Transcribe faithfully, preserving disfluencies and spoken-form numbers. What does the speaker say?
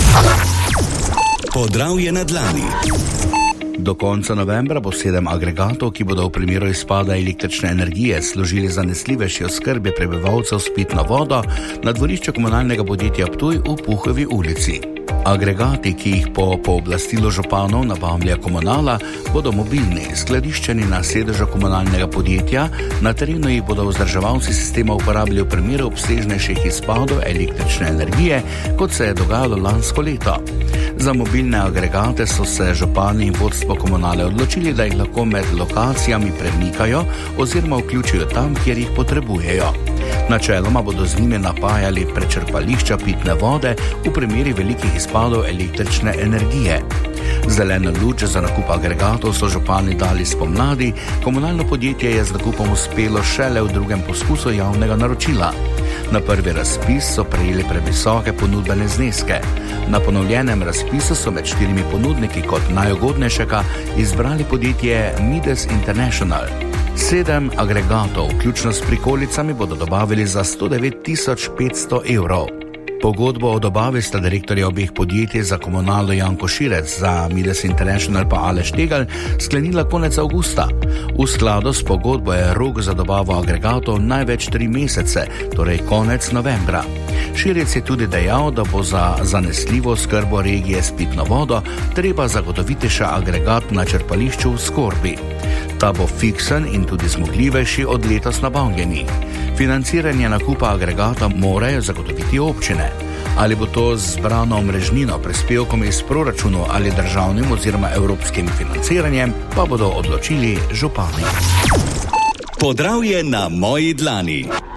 Podravje na dlani. Do konca novembra bo sedem agregatov, ki bodo v primeru izpada električne energije služili zanesljivejši oskrbi prebivalcev s pitno vodo na dvorišču komunalnega podjetja Ptuj v Puhovi ulici. Agregati, ki jih po pooblastilu županov nabavlja komunala, bodo mobilni, skladiščeni na sedežu komunalnega podjetja, na terenu jih bodo vzdrževalci sistema uporabljali v primeru obsežnejših izpadov električne energije, kot se je dogajalo lansko leto. Za mobilne agregate so se župani in vodstvo komunale odločili, da jih lahko med lokacijami premikajo oziroma vključijo tam, kjer jih potrebujejo. Načeloma bodo z njimi napajali prečrpališča pitne vode v primeri velikih izpadov električne energije. Zeleno luč za nakup agregatov so župani dali spomladi, komunalno podjetje je z nakupom uspelo šele v drugem poskusu javnega naročila. Na prvi razpis so prejeli previsoke ponudbene zneske. Na ponovljenem razpisu so med štirimi ponudniki kot najugodnejšega izbrali podjetje Mides International. Sedem agregatov, vključno s prikolicami, bodo dobavili za sto devet tisoč petsto evrov. Pogodbo o dobavi sta direktorja obeh podjetij za komunalo Janko Širec, za Mides International pa Aleš Tegelj, sklenila konec avgusta. V skladu s pogodbo je rok za dobavo agregatov največ tri mesece, torej konec novembra. Širec je tudi dejal, da bo za zanesljivo oskrbo regije s pitno vodo treba zagotoviti še agregat na črpališču v Skorbi. Ta bo fiksen in tudi zmogljivejši od letos nabavljenih. Financiranje nakupa agregata morajo zagotoviti občine. Ali bo to zbrano omrežnino, prispevkom iz proračunu ali državnim oziroma evropskim financiranjem, pa bodo odločili župani. Podravje na moji dlani.